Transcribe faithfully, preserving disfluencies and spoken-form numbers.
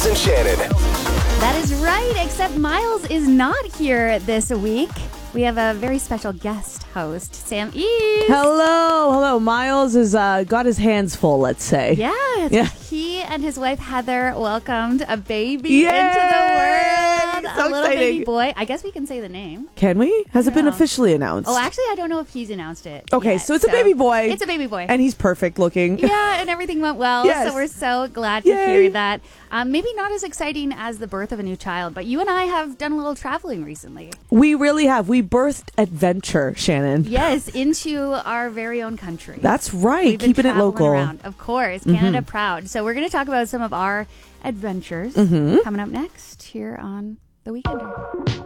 Miles and Shannon. That is right, except Miles is not here this week. We have a very special guest host, Sam Eves. Hello, hello. Miles has uh, got his hands full, let's say. Yes, Yeah. He and his wife Heather welcomed a baby Yay! into the world. So a little exciting. baby boy. I guess we can say the name. Can we? Has it been know. officially announced? Oh, actually, I don't know if he's announced it. Okay, yet, so it's a baby boy. It's a baby boy. And he's perfect looking. Yeah, and everything went well. Yes. So we're so glad to Yay. hear that. Um, maybe not as exciting as the birth of a new child, but you and I have done a little traveling recently. We really have. We birthed adventure, Shannon. Yes, into our very own country. That's right. We've been Keeping it traveling local. around. Of course, Canada Mm-hmm. proud. So we're going to talk about some of our adventures Mm-hmm. coming up next here on The Weekender.